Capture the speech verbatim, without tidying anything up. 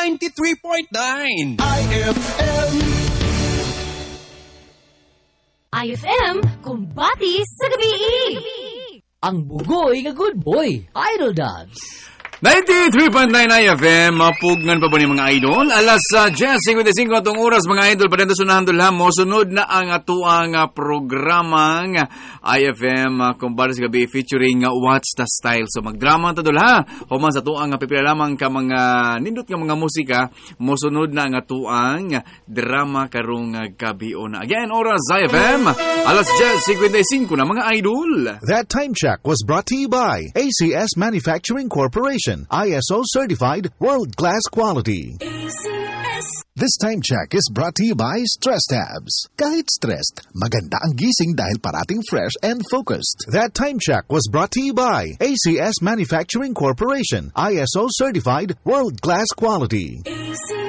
ninety-three point nine. I F M. I F M, kumbati sa gabi. Ang bugoy nga good boy, Idol Dubs. ninety-three point nine I F M, mapugnan pa ba ni mga idol? Alas uh, ten fifty-five atong oras mga idol, padendo sunahan dulha mo sunod na ang atuang uh, programang uh, I F M uh, kumbara sa gabi featuring uh, What's the Style. So magdrama ta dulha. Human sa tuang uh, pipila lamang ka mga nindot nga mga musika, mo sunod na ang atuang uh, drama karong uh, gabi na. Again, oras I F M, alas ten fifty-five na mga idol. That time check was brought to you by A C S Manufacturing Corporation. I S O certified world-class quality. A C S. This time check is brought to you by Stress Tabs. Kahit stressed, maganda ang gising dahil parating fresh and focused. That time check was brought to you by A C S Manufacturing Corporation. I S O certified world-class quality.